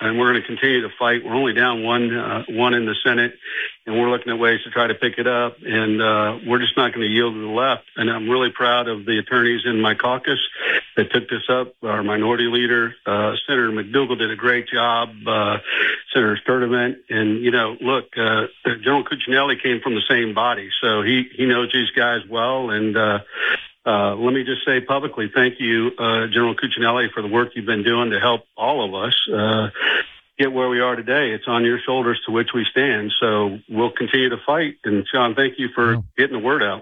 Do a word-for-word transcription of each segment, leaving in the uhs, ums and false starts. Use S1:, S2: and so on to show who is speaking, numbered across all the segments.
S1: and we're going to continue to fight. We're only down one, uh, one in the Senate, and we're looking at ways to try to pick it up. And uh, we're just not going to yield to the left. And I'm really proud of the attorneys in my caucus that took this up. Our minority leader, uh, Senator McDougal, did a great job. Uh, Senator Sturdivant, and you know, look, uh, General Cuccinelli came from the same body, so he he knows these guys well. And uh, uh, let me just say publicly, thank you, uh, General Cuccinelli, for the work you've been doing to help all of us uh, get where we are today. It's on your shoulders to which we stand. So we'll continue to fight. And Sean, thank you for getting the word out.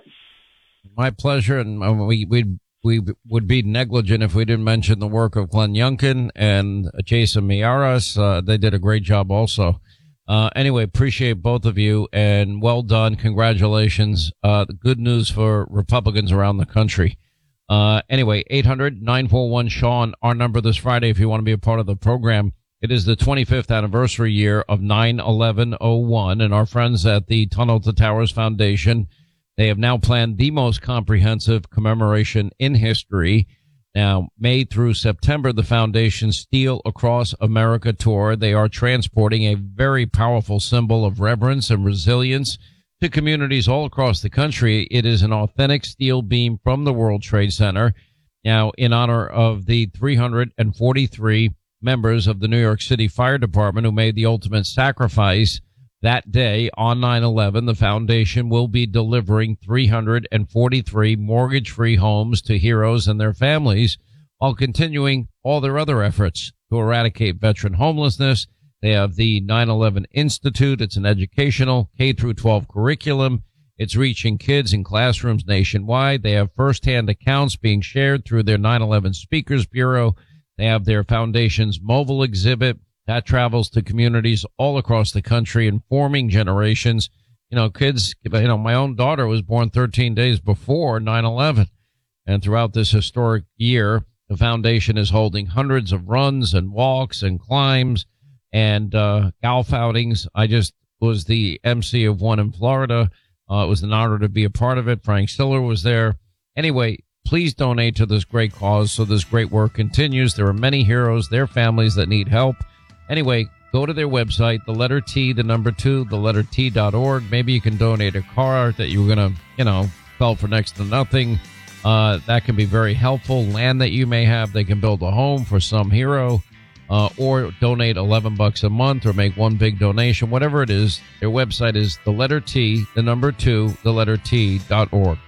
S2: My pleasure, and we we we would be negligent if we didn't mention the work of Glenn Youngkin and Jason Miyares. Uh, they did a great job also. Uh, anyway, appreciate both of you, and well done. Congratulations. Uh, good news for Republicans around the country. Uh, anyway, eight hundred nine four one Sean, our number this Friday if you want to be a part of the program. It is the twenty-fifth anniversary year of nine eleven oh one, and our friends at the Tunnel to Towers Foundation, they have now planned the most comprehensive commemoration in history. Now, May through September, the foundation's Steel Across America tour, they are transporting a very powerful symbol of reverence and resilience to communities all across the country. It is an authentic steel beam from the World Trade Center. Now, in honor of the three hundred forty-three members of the New York City Fire Department who made the ultimate sacrifice that day on nine eleven, the foundation will be delivering three hundred forty-three mortgage-free homes to heroes and their families while continuing all their other efforts to eradicate veteran homelessness. They have the nine eleven Institute. It's an educational K through twelve curriculum. It's reaching kids in classrooms nationwide. They have firsthand accounts being shared through their nine eleven Speakers Bureau. They have their foundation's mobile exhibit that travels to communities all across the country, informing generations. You know, kids, you know, my own daughter was born thirteen days before nine eleven. And throughout this historic year, the foundation is holding hundreds of runs and walks and climbs and uh, golf outings. I just was the M C of one in Florida. Uh, it was an honor to be a part of it. Frank Stiller was there. Anyway, please donate to this great cause so this great work continues. There are many heroes, their families that need help. Anyway, go to their website, the letter T, the number two, the letter T dot org. Maybe you can donate a car that you were going to, you know, sell for next to nothing. Uh, that can be very helpful. Land that you may have, they can build a home for some hero, uh, or donate eleven bucks a month or make one big donation, whatever it is. Their website is the letter T, the number two, the letter T dot org.